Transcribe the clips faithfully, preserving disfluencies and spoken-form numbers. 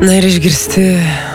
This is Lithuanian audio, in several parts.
Na ir išgirsti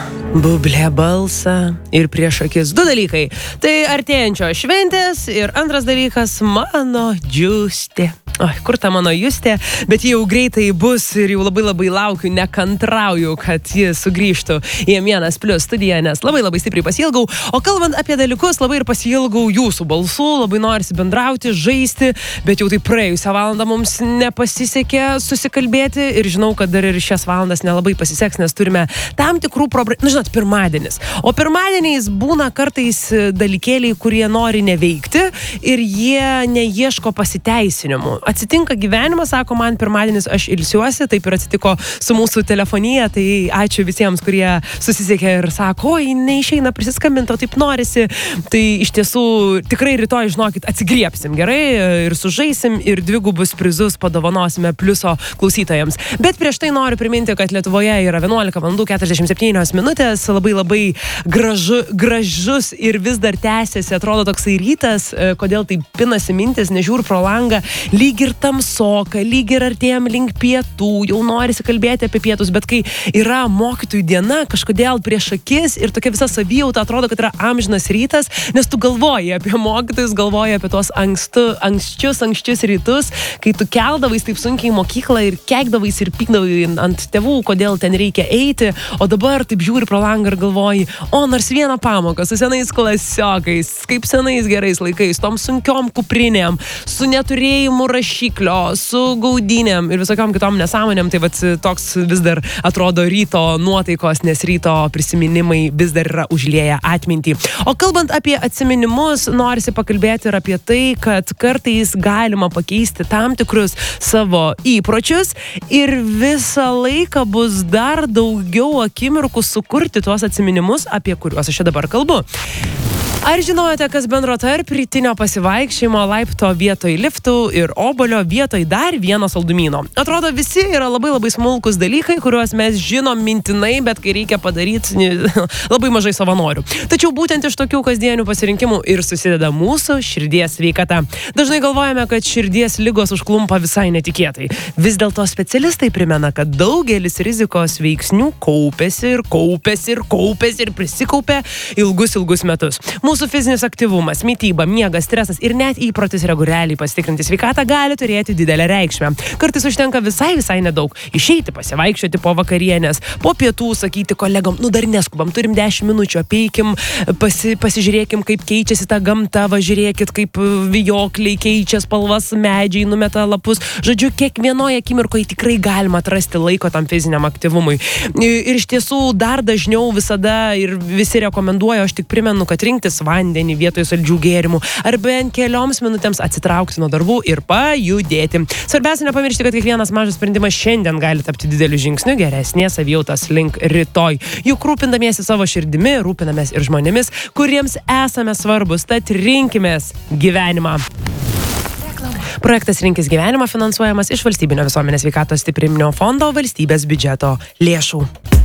bublė balsą ir prieš akis du dalykai. Tai artėjančio šventės ir antras dalykas mano džiustė. Oi, kur ta mano justė, bet jau greitai bus ir jau labai labai laukiu, nekantrauju, kad ji sugrįžtų į M vienas Plius studiją, nes labai labai stipriai pasiilgau. O kalbant apie dalykus, labai ir pasiilgau jūsų balsų, labai norisi bendrauti, žaisti, bet jau tai praėjusią valandą mums nepasisekė susikalbėti ir žinau, kad dar ir šias valandas nelabai pasiseks, nes turime tam tikrų problemų. Na, žinot, pirmadienis. O pirmadieniais būna kartais dalykėliai, kurie nori neveikti ir jie neieško pasiteisinimų. Atsitinka gyvenimas, sako man pirmadienis aš ilsiuosi, taip ir atsitiko su mūsų telefonija, tai ačiū visiems, kurie susisiekė ir sako, oi, neišeina prisiskambinti, o taip norisi. Tai iš tiesų tikrai rytoj, žinokit, atsigriepsim, gerai, ir sužaisim, ir dvigubus prizus padovanosime Pliuso klausytojams. Bet prieš tai noriu priminti, kad Lietuvoje yra vienuolika valandų keturiasdešimt septynios minutės, labai labai gražu, gražus ir vis dar tęsiasi, atrodo toksai rytas, kodėl tai pinasi mintis, nežiūr pro langą, lyg ir tamsoka, lyg ir artėjom link pietų, jau norisi kalbėti apie pietus, bet kai yra mokytojų diena, kažkodėl prieš akis ir tokia visa savijauta atrodo, kad yra amžinas rytas, nes tu galvoji apie mokytojus, galvoji apie tos ankstu, anksčius, anksčius rytus, kai tu keldavais taip sunkiai į mokyklą ir keikdavais ir pykdavai ant tėvų, kodėl ten reikia eiti, o dabar taip žiūri pro langą ir galvoji, o nors vieną pamoką su senais klasiokais, kaip senais gerais laikais, tom sunkiom kuprinėm, su neturėjimu rašiklio, su gaudynėm ir visokiom kitom nesąmonėm, tai vat toks vis dar atrodo ryto nuotaikos, nes ryto prisiminimai vis dar yra užlieję atmintį. O kalbant apie atsiminimus, norisi pakalbėti ir apie tai, kad kartais galima pakeisti tam tikrus savo įpročius ir visą laiką bus dar daugiau akimirkų sukurti tuos atsiminimus, apie kuriuos aš čia dabar kalbu. Ar žinojote, kas bendro tarp rytinio pasivaikščiojimo, laipto vietoj liftų ir obuolio vietoj dar vieno saldumyno? Atrodo, visi yra labai labai smulkus dalykai, kuriuos mes žinom mintinai, bet kai reikia padaryti, labai mažai savanorių. Tačiau būtent iš tokių kasdienių pasirinkimų ir susideda mūsų širdies sveikata. Dažnai galvojame, kad širdies ligos užklumpa visai netikėtai. Vis dėlto specialistai primena, kad daugelis rizikos veiksnių kaupėsi ir kaupėsi ir kaupėsi ir prisikaupė ilgus ilgus metus. Mūsų fizinis aktyvumas, mityba, miegas, stresas ir net įprotis reguliariai pasitikrinti sveikatą gali turėti didelę reikšmę. Kartais užtenka visai visai nedaug išeiti pasivaikščioti po vakarienės, po pietų sakyti kolegom, nu dar neskubam, turim dešimt minučių, apeikim, pasi, pasižiūrėkim, kaip keičiasi ta gamta, va žiūrėkit, kaip vijokliai keičia spalvas, medžiai numeta lapus. Žodžiu, kiekvienoje akimirkoje tikrai galima atrasti laiko tam fiziniam aktyvumui. Ir iš tiesų dar dažniau visada ir visi rekomenduoja, aš tik primenu, kad rinktis vandenį vietoj saldžių gėrimų ar bent kelioms minutėms atsitraukti nuo darbų ir pajudėti. Svarbiausia nepamiršti, kad kiekvienas mažas sprendimas šiandien gali tapti dideliu žingsniu geresnės savijautos link rytoj. Juk rūpindamiesi savo širdimi, rūpinamės ir žmonėmis, kuriems esame svarbus, tad rinkimės gyvenimą. Projektas Rinkis gyvenimą finansuojamas iš Valstybinio visuomenės sveikatos stiprinimo fondo valstybės biudžeto lėšų.